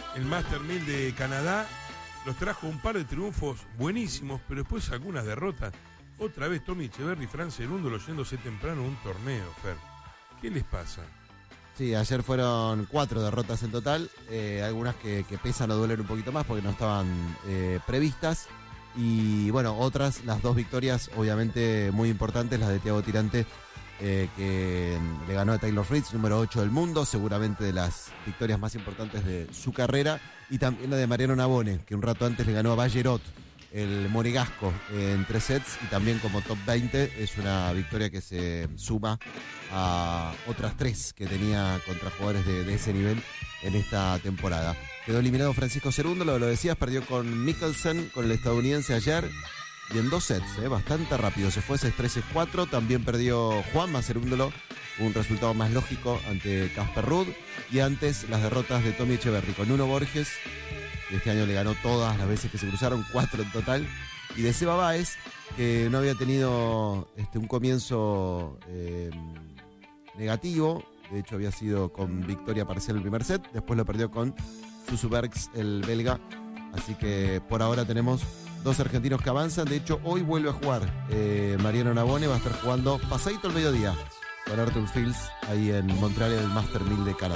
el Master 1000 de Canadá nos trajo un par de triunfos buenísimos, pero después algunas derrotas. Otra vez Tommy Echeverry y Fran Cerúndolo yéndose temprano a un torneo, Fer. ¿Qué les pasa? Sí, ayer fueron 4 derrotas en total, algunas que pesan o duelen un poquito más porque no estaban previstas. Y bueno, otras, las 2 victorias obviamente muy importantes, las de Thiago Tirante, que le ganó a Taylor Fritz, número 8 del mundo, seguramente de las victorias más importantes de su carrera, y también la de Mariano Navone, que un rato antes le ganó a Ballerot, el monegasco, en 3 sets, y también como top 20 es una victoria que se suma a otras 3 que tenía contra jugadores de ese nivel en esta temporada. Quedó eliminado Francisco Cerúndolo, lo decías, perdió con Mikkelsen, con el estadounidense ayer, y en 2 sets, bastante rápido, se fue 6-3, 6-4, también perdió Juanma Cerúndolo, un resultado más lógico ante Casper Ruud, y antes las derrotas de Tommy Echeverry con Nuno Borges, que este año le ganó todas las veces que se cruzaron, 4 en total, y de Seba Báez, que no había tenido un comienzo negativo, de hecho había sido con victoria parcial el primer set, después lo perdió con Susu Bergs, el belga, así que por ahora tenemos 2 argentinos que avanzan. De hecho, hoy vuelve a jugar Mariano Navone, va a estar jugando pasadito el mediodía con Arthur Fields ahí en Montreal, en el Master 1000 de Canadá.